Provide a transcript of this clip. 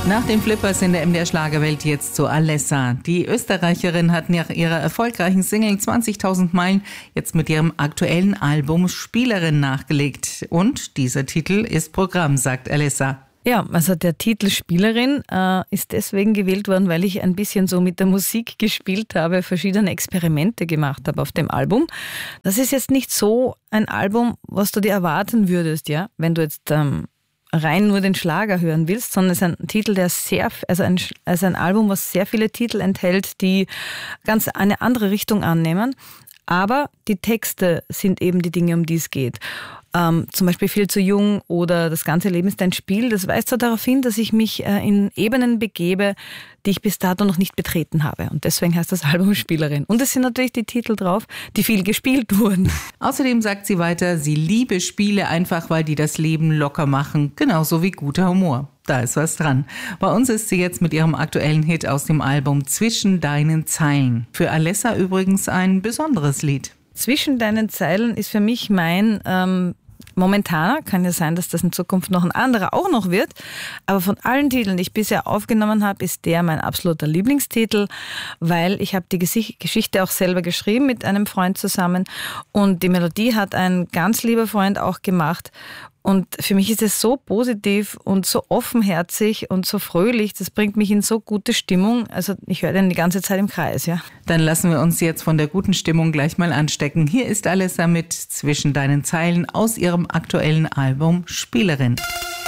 Nach den Flippers in der MDR Schlagerwelt jetzt zu Alessa. Die Österreicherin hat nach ihrer erfolgreichen Single 20.000 Meilen jetzt mit ihrem aktuellen Album Spielerin nachgelegt. Und dieser Titel ist Programm, sagt Alessa. Ja, also der Titel Spielerin ist deswegen gewählt worden, weil ich ein bisschen so mit der Musik gespielt habe, verschiedene Experimente gemacht habe auf dem Album. Das ist jetzt nicht so ein Album, was du dir erwarten würdest, ja, wenn du jetzt rein nur den Schlager hören willst, sondern es ist ein Titel, der ein Album, was sehr viele Titel enthält, die ganz eine andere Richtung annehmen. Aber die Texte sind eben die Dinge, um die es geht. Zum Beispiel Viel zu jung oder Das ganze Leben ist ein Spiel. Das weist so darauf hin, dass ich mich in Ebenen begebe, die ich bis dato noch nicht betreten habe. Und deswegen heißt das Album Spielerin. Und es sind natürlich die Titel drauf, die viel gespielt wurden. Außerdem sagt sie weiter, sie liebe Spiele einfach, weil die das Leben locker machen. Genauso wie guter Humor. Da ist was dran. Bei uns ist sie jetzt mit ihrem aktuellen Hit aus dem Album Zwischen deinen Zeilen. Für Alessa übrigens ein besonderes Lied. Zwischen deinen Zeilen ist für mich mein momentaner, kann ja sein, dass das in Zukunft noch ein anderer auch noch wird, aber von allen Titeln, die ich bisher aufgenommen habe, ist der mein absoluter Lieblingstitel, weil ich habe die Geschichte auch selber geschrieben mit einem Freund zusammen und die Melodie hat ein ganz lieber Freund auch gemacht. Und für mich ist es so positiv und so offenherzig und so fröhlich, das bringt mich in so gute Stimmung. Also ich höre den die ganze Zeit im Kreis, ja. Dann lassen wir uns jetzt von der guten Stimmung gleich mal anstecken. Hier ist Alessa mit Zwischen deinen Zeilen aus ihrem aktuellen Album Spielerin.